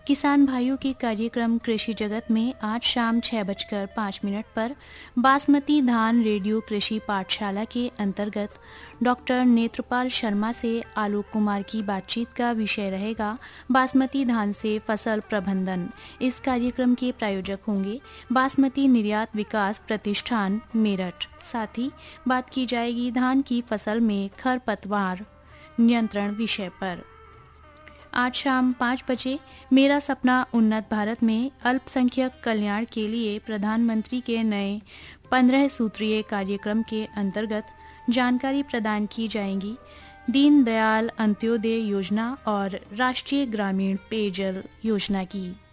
किसान भाइयों के कार्यक्रम कृषि जगत में आज शाम 6:05 पर बासमती धान रेडियो कृषि पाठशाला के अंतर्गत डॉक्टर नेत्रपाल शर्मा से आलोक कुमार की बातचीत का विषय रहेगा बासमती धान से फसल प्रबंधन। इस कार्यक्रम के प्रायोजक होंगे बासमती निर्यात विकास प्रतिष्ठान मेरठ। साथ ही बात की जाएगी धान की फसल में खरपतवार नियंत्रण विषय पर। आज शाम 5 बजे मेरा सपना उन्नत भारत में अल्पसंख्यक कल्याण के लिए प्रधानमंत्री के नए 15 सूत्रीय कार्यक्रम के अंतर्गत जानकारी प्रदान की जाएगी दीनदयाल अंत्योदय योजना और राष्ट्रीय ग्रामीण पेयजल योजना की।